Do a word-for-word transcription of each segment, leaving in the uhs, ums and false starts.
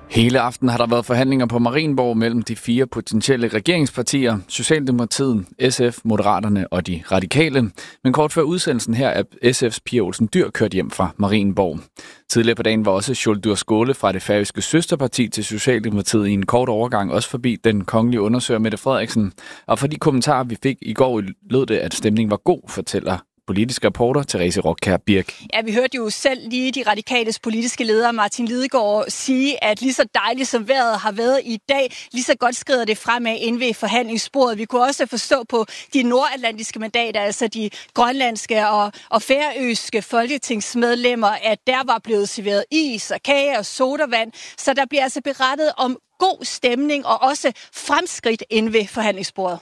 Hele aften har der været forhandlinger på Marienborg mellem de fire potentielle regeringspartier, Socialdemokratiet, S F, Moderaterne og de Radikale. Men kort før udsendelsen her er S F's Pia Olsen Dyhr kørt hjem fra Marienborg. Tidligere på dagen var også Sjúrður Skaale fra det færøske søsterparti til Socialdemokratiet i en kort overgang også forbi den kongelige undersøger Mette Frederiksen. Og for de kommentarer, vi fik i går, lød det, at stemningen var god, fortæller politisk reporter Therese Rockkjær Birk. Ja, vi hørte jo selv lige de radikales politiske leder Martin Lidegaard sige, at lige så dejligt som vejret har været i dag, lige så godt skrider det fremad inde ved forhandlingsbordet. Vi kunne også forstå på de nordatlantiske mandater, altså de grønlandske og, og færøske folketingsmedlemmer, at der var blevet serveret is og kage og sodavand. Så der bliver altså berettet om god stemning og også fremskridt inde ved forhandlingsbordet.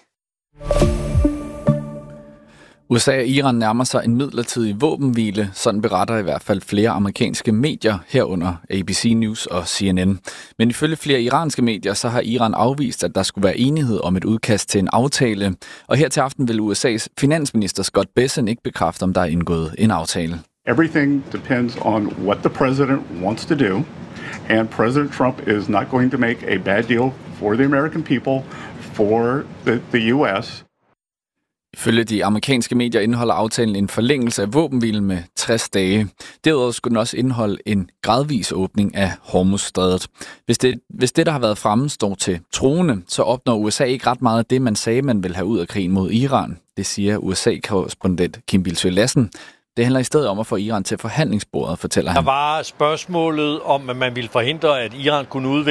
U S A og Iran nærmer sig en midlertidig våbenhvile, sådan beretter i hvert fald flere amerikanske medier, herunder A B C News og C N N. Men ifølge flere iranske medier, så har Iran afvist, at der skulle være enighed om et udkast til en aftale. Og her til aften vil U S A's finansminister Scott Bessent ikke bekræfte, om der er indgået en aftale. Everything depends on what the president wants to do, and President Trump is not going to make a bad deal for the American people, for the, the U S. Ifølge de amerikanske medier indeholder aftalen en forlængelse af våbenhvilen med tres dage. Derudover skulle den også indeholde en gradvis åbning af Hormuzstrædet. Hvis det, hvis det, der har været fremme, står til troende, så opnår U S A ikke ret meget af det, man sagde, man vil have ud af krigen mod Iran. Det siger U S A-korrespondent Kim Bildsøe Lassen. Det handler i stedet om at få Iran til forhandlingsbordet, fortæller han. Der var spørgsmålet om, at man ville forhindre, at Iran kunne udvikle